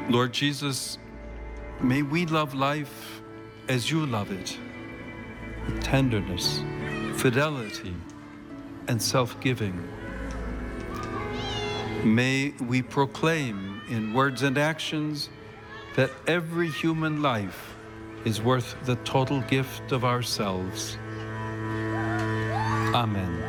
Lord Jesus, may we love life as you love it, with tenderness, fidelity, and self-giving. May we proclaim in words and actions that every human life is worth the total gift of ourselves. Amen.